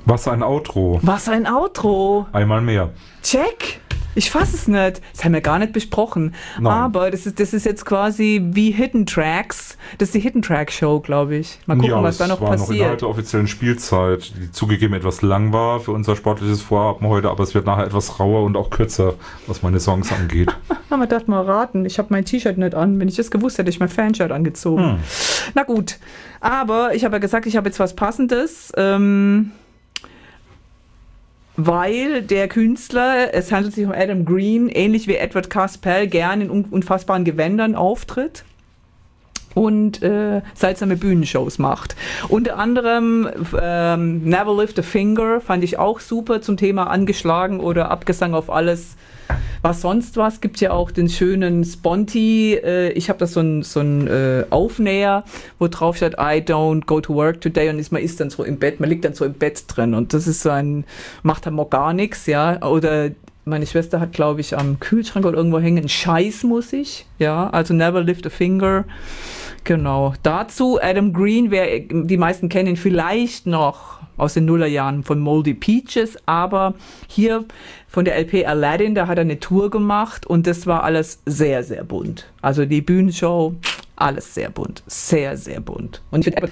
Was ein Outro. Was ein Outro. Einmal mehr. Check. Ich fasse es nicht. Das haben wir gar nicht besprochen. Nein. Aber das ist jetzt quasi wie Hidden Tracks. Das ist die Hidden Track Show, glaube ich. Mal gucken, was da noch passiert. Noch innerhalb passiert. der offiziellen Spielzeit, die zugegeben etwas lang war für unser sportliches Vorhaben heute, aber es wird nachher etwas rauer und auch kürzer, was meine Songs angeht. Man darf mal raten. Ich habe mein T-Shirt nicht an. Wenn ich das gewusst hätte, hätte ich mein Fanshirt angezogen. Na gut. Aber ich habe ja gesagt, ich habe jetzt was Passendes. Weil der Künstler, es handelt sich um Adam Green, ähnlich wie Edward Caspell, gern in unfassbaren Gewändern auftritt und seltsame Bühnenshows macht. Unter anderem Never Lift a Finger fand ich auch super zum Thema angeschlagen oder Abgesang auf alles, was sonst was. Gibt ja auch den schönen Sponti, ich habe da so ein Aufnäher, wo drauf steht, I don't go to work today, und man ist dann so im Bett, man liegt dann so im Bett drin und das ist so macht dann mal gar nichts, ja, oder meine Schwester hat, glaube ich, am Kühlschrank oder irgendwo hängen, Scheiß muss ich, ja, also Never Lift a Finger, genau. Dazu Adam Green, die meisten kennen ihn vielleicht noch aus den Nullerjahren von Moldy Peaches, aber hier von der LP Aladdin, da hat er eine Tour gemacht und das war alles sehr, sehr bunt. Also die Bühnenshow, alles sehr bunt, sehr, sehr bunt. Und ich finde